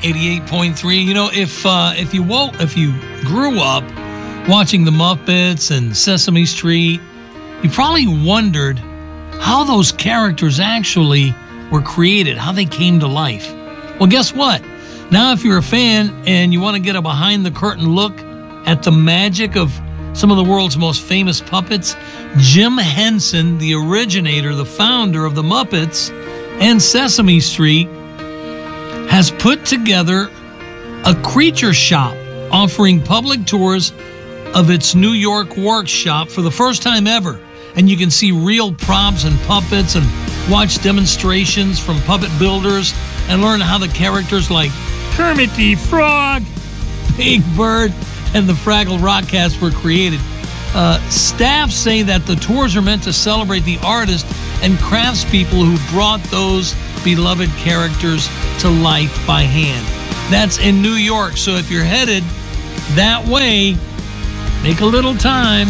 88.3. You know, if you grew up watching the Muppets and Sesame Street, you probably wondered how those characters actually were created, how they came to life. Well, guess what? Now, if you're a fan and you want to get a behind-the-curtain look at the magic of some of the world's most famous puppets, Jim Henson, the originator, the founder of the Muppets and Sesame Street, has put together a creature shop offering public tours of its New York workshop for the first time ever. And you can see real props and puppets and watch demonstrations from puppet builders and learn how the characters like Kermit the Frog, Big Bird, and the Fraggle Rockcast were created. Staff say that the tours are meant to celebrate the artists and craftspeople who brought those beloved characters to life by hand. That's in New York, so if you're headed that way, make a little time.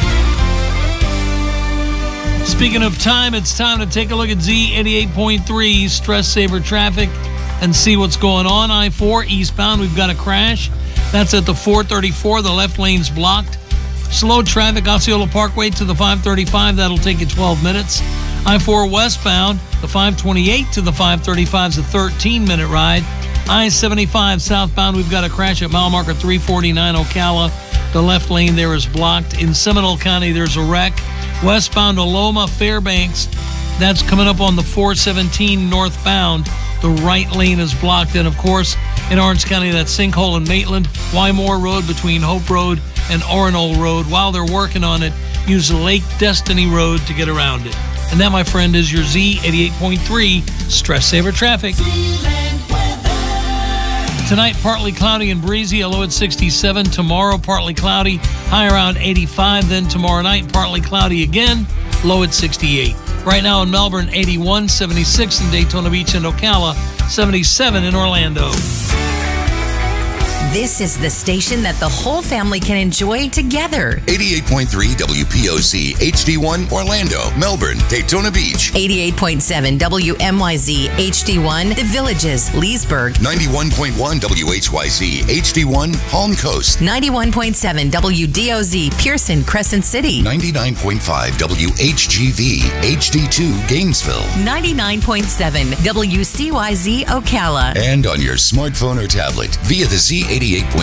Speaking of time, it's time to take a look at Z88.3 Stress Saver Traffic and see what's going on. I-4 eastbound, we've got a crash. That's at the 434. The left lane's blocked. Slow traffic, Osceola Parkway to the 535. That'll take you 12 minutes. I-4 westbound, the 528 to the 535 is a 13-minute ride. I-75 southbound, we've got a crash at mile marker 349 Ocala. The left lane there is blocked. In Seminole County, there's a wreck. Westbound to Loma Fairbanks, that's coming up on the 417 northbound. The right lane is blocked. And, of course, in Orange County, that sinkhole in Maitland, Wymore Road between Hope Road and Orono Road. While they're working on it, use Lake Destiny Road to get around it. And that, my friend, is your Z88.3 Stress Saver Traffic. Tonight, partly cloudy and breezy, a low at 67. Tomorrow, partly cloudy, high around 85. Then tomorrow night, partly cloudy again, low at 68. Right now in Melbourne, 81, 76 in Daytona Beach and Ocala, 77 in Orlando. This is the station that the whole family can enjoy together. 88.3 WPOC HD1 Orlando, Melbourne, Daytona Beach. 88.7 WMYZ HD1 The Villages, Leesburg. 91.1 WHYZ HD1 Palm Coast. 91.7 WDOZ Pearson, Crescent City. 99.5 WHGV HD2 Gainesville. 99.7 WCYZ Ocala. And on your smartphone or tablet via the Z88.3